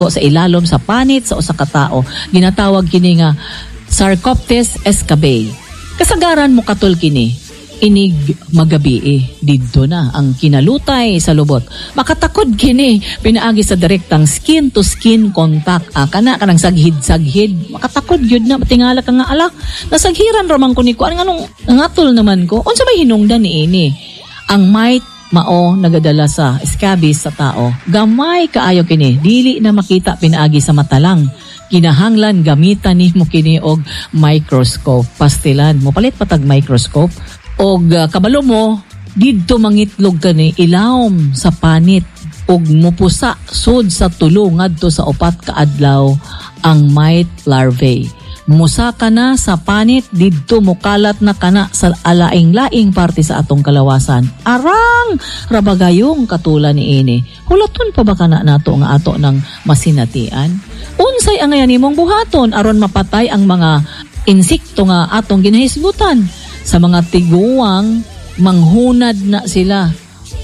sa ilalom sa panit sa usa ka tawo ginatawag kini nga Sarcoptes escabeyi. Kasagaran mo katol kini inig magabi didto na ang kinalutay sa lubot. Makatakod kini pinaagi sa direktang skin to skin contact. Kanang saghid makatakod gyud na tingala ka nga ala nasaghiran raman ko niko anong ngatol naman ko unsa may hinungdan niini. Ang might mao nagadala sa scabies sa tao. Gamay kaayo kini, dili na makita pinaagi sa mata lang. Kinahanglan gamitan nimo kini og microscope. Pastilan mo palit patag microscope og kabalo mo didto mangitlog kani ilawom sa panit og mupusa sud sa tulo ngadto sa 4 ka adlaw ang mite larvae. Musa ka na sa panit didto mukalat na kana sa alaing-laing parte sa atong kalawasan. Arang rabagayong katula ni ini. Hulaton pa ba kana nato nga ato ng masinatian? Unsay ang ngayon nimong buhaton aron mapatay ang mga insekto nga atong ginahisgutan? Sa mga tiguang manghunad na sila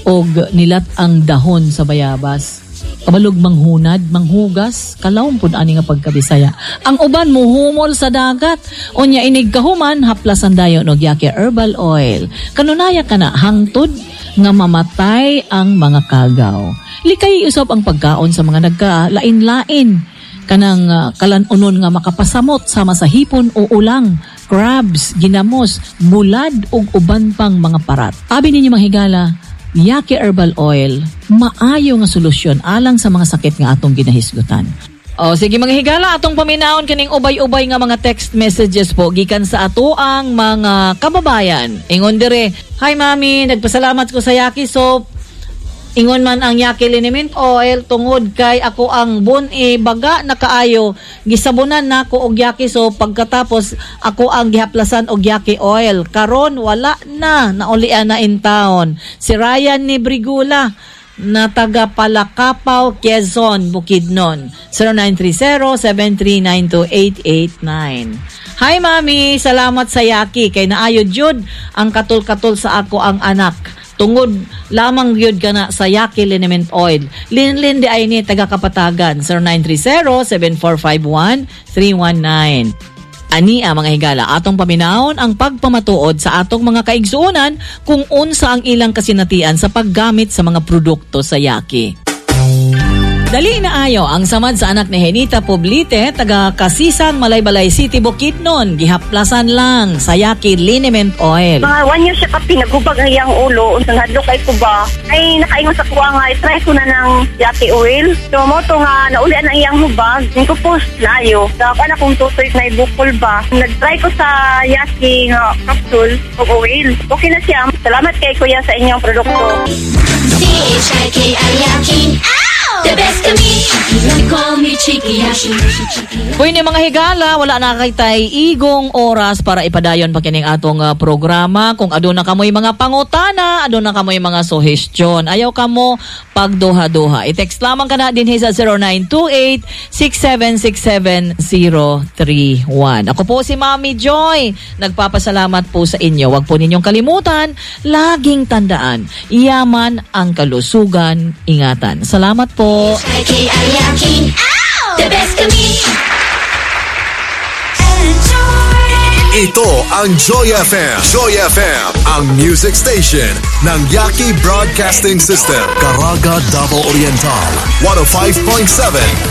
og nilat ang dahon sa bayabas. Kabalog manghunad, manghugas, kalawon pud ani nga pagkabisaya. Ang uban muhumol sa dagat. Unya inig kahuman haplasan dayon og Yaki herbal oil. Kanunaya kana hangtod nga mamatay ang mga kagaw. Likay usab ang pagkaon sa mga nagkalain-lain. Kanang kalanunon nga makapasamot sama sa hipon o ulang, crabs, ginamos, bulad ug uban pang mga parat. Abi ninyo mahigala, Yaki herbal oil, maayo nga solusyon alang sa mga sakit nga atong ginahisgutan. O sige mga higala, atong paminaon kining ubay-ubay nga mga text messages po gikan sa ato ang mga kababayan. Ingon dire, hi mami, nagpasalamat ko sa Yaki soap. Ingon man ang Yaki liniment oil tungod kay ako ang baga na kaayo gisabunan nako og Yaki so pagkatapos ako ang gihaplasan og Yaki oil karon wala na naulian na in town. Si Ryan ni Brigula na taga Palakapaw, Quezon, Bukidnon. 0930-7392889. Hi mami, salamat sa Yaki kay naayo jud ang katul-katul sa ako ang anak. Tungod lamang gyud kana sa Yaki liniment oil. Linlin di ay ni taga Kapatagan. 0930-7451-319. Ani mga higala, atong paminaon ang pagpamatuod sa atong mga kaigsuonan kung unsa ang ilang kasinatian sa paggamit sa mga produkto sa Yaki. Dali na ayo ang samad sa anak ni Henita Poblite, taga Kasisang, Malaybalay City, Bukidnon. Gihaplasan lang sa Yaki liniment oil. Mga 1 year siya ka pinagubag ang iyang ulo. Unsang hadlok ay ko ba? Ay nakaingon sa kuwa nga, try ko na ng Yaki oil. So mo to nga, naulian ang iyang hubag. Hindi ko post layo. Dapat na kung tutoy na ibukol ba. Nag-try ko sa Yaki nga capsule o oil. Okay na siya. Salamat kay Kuya sa inyong produkto. Yaki. The best to me, they call me Cheeky Hashi. Pwede mga higala, wala na kitay igong oras para ipadayon pa kining atong programa. Kung aduna kamoy mga pangutana, aduna kamoy mga suhestyon, ayaw kamo pagduha-duha. I-text lamang ka na din sa 0928-6767-031. Ako po si Mami Joy. Nagpapasalamat po sa inyo. Huwag po ninyong kalimutan, laging tandaan, yaman ang kalusugan, ingatan. Salamat po. Yaki. The best to me. Ito ang Joy FM. Joy FM, ang music station ng Yaki Broadcasting System. Caraga, Davao Oriental. 105.7